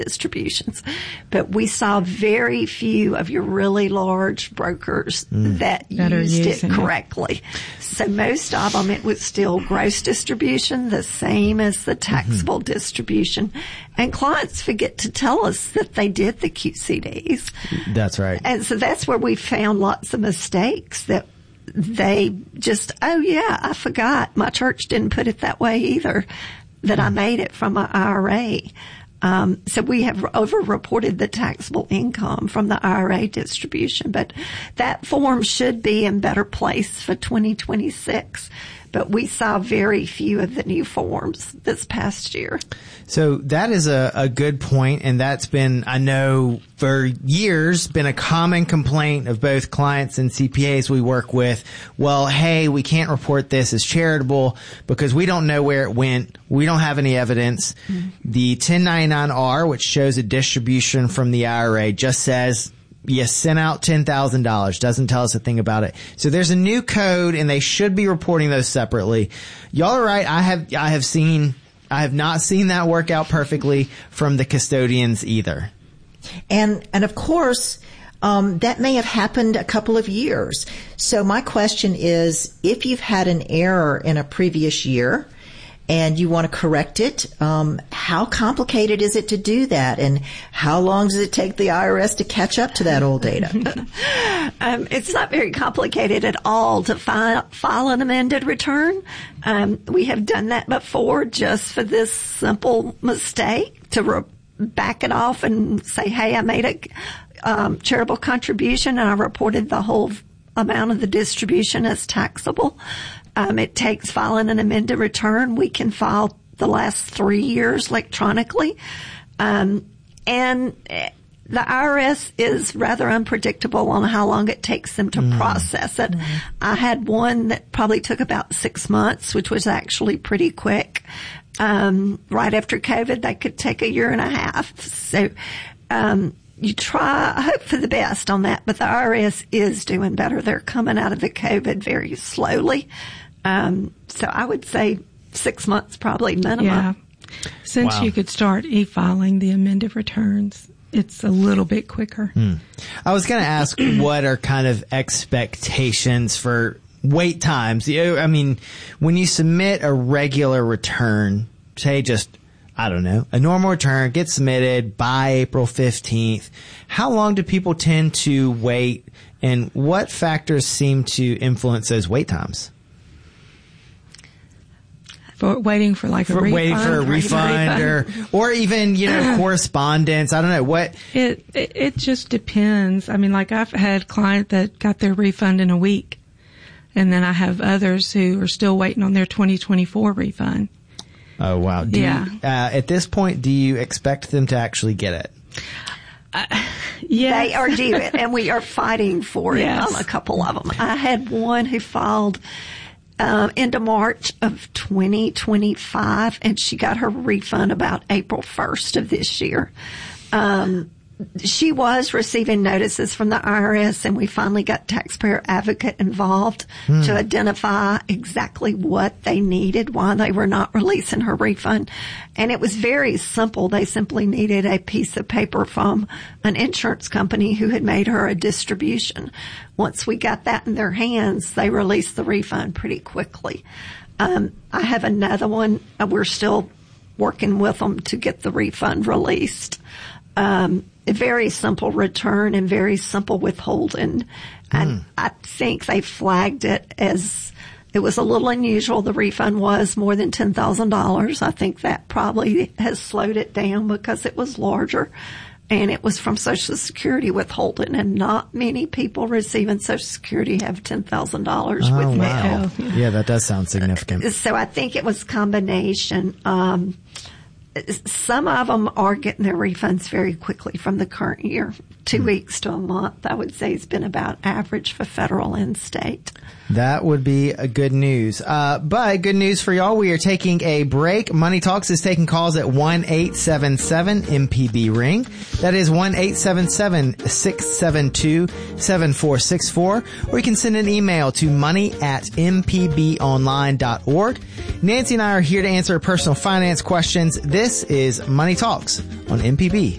distributions. But we saw very few of your really large brokers that used it correctly. So most of them, it was still gross distribution, the same as the taxable distribution. And clients forget to tell us that they did the QCDs. That's right. And so that's where we found lots of mistakes that they just, oh yeah, I forgot. My church didn't put it that way either, that I made it from an IRA. So we have over-reported the taxable income from the IRA distribution, but that form should be in better place for 2026. But we saw very few of the new forms this past year. So that is a good point, and that's been, I know, for years, been a common complaint of both clients and CPAs we work with. Well, hey, we can't report this as charitable because we don't know where it went. We don't have any evidence. The 1099-R, which shows a distribution from the IRA, just says you sent out $10,000. Doesn't tell us a thing about it. So there's a new code, and they should be reporting those separately. Y'all are right. I have not seen that work out perfectly from the custodians either. And of course, that may have happened a couple of years. So my question is, if you've had an error in a previous year and you want to correct it, how complicated is it to do that? And how long does it take the IRS to catch up to that old data? It's not very complicated at all to file an amended return. We have done that before just for this simple mistake to back it off and say, hey, I made a charitable contribution and I reported the whole amount of the distribution as taxable. It takes filing an amended return. We can file the last 3 years electronically. And the IRS is rather unpredictable on how long it takes them to process it. I had one that probably took about 6 months, which was actually pretty quick. Right after COVID, they could take 1.5 years. So, you hope for the best on that, but the IRS is doing better. They're coming out of the COVID very slowly. So I would say 6 months probably minimum. Yeah. Since you could start e-filing the amended returns, it's a little bit quicker. I was going to ask what are kind of expectations for wait times. I mean, when you submit a regular return, say just, I don't know, a normal return gets submitted by April 15th. How long do people tend to wait, and what factors seem to influence those wait times? For waiting for like a refund? Waiting for a refund or even, correspondence. I don't know what. It just depends. I mean, like I've had clients that got their refund in a week, and then I have others who are still waiting on their 2024 refund. Oh, wow. At this point, do you expect them to actually get it? They are due it, and we are fighting for it on a couple of them. I had one who filed into March of 2025, and she got her refund about April 1st of this year. She was receiving notices from the IRS, and we finally got Taxpayer Advocate involved to identify exactly what they needed, why they were not releasing her refund. And it was very simple. They simply needed a piece of paper from an insurance company who had made her a distribution. Once we got that in their hands, they released the refund pretty quickly. I have another one. We're still working with them to get the refund released. A very simple return and very simple withholding. And I think they flagged it as it was a little unusual. The refund was more than $10,000. I think that probably has slowed it down because it was larger, and it was from Social Security withholding, and not many people receiving Social Security have $10,000 withheld. Wow. Yeah, that does sound significant. So I think it was a combination. Some of them are getting their refunds very quickly from the current year. 2 weeks to a month, I would say, has been about average for federal and state. That would be a good news. But good news for y'all. We are taking a break. Money Talks is taking calls at 1-877-MPB-RING. That is 1-877-672-7464. Or you can send an email to money@mpbonline.org. Nancy and I are here to answer personal finance questions. This is Money Talks on MPB.